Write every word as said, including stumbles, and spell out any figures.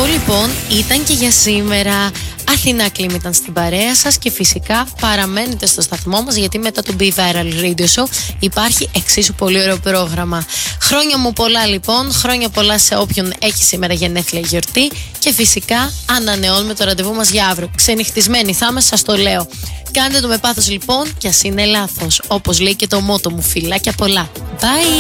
Αυτό λοιπόν ήταν και για σήμερα. Αθηνά Κλίμ ήταν στην παρέα σας και φυσικά παραμένετε στο σταθμό μας, γιατί μετά το Be Viral Radio Show υπάρχει εξίσου πολύ ωραίο πρόγραμμα. Χρόνια μου πολλά λοιπόν, χρόνια πολλά σε όποιον έχει σήμερα γενέθλια, γιορτή, και φυσικά ανανεώνουμε το ραντεβού μας για αύριο. Ξενυχτισμένοι θα είμαι, σας το λέω. Κάντε το με πάθος λοιπόν, και ας είναι λάθος, όπως λέει και το μότο μου. Φιλάκια πολλά. Bye!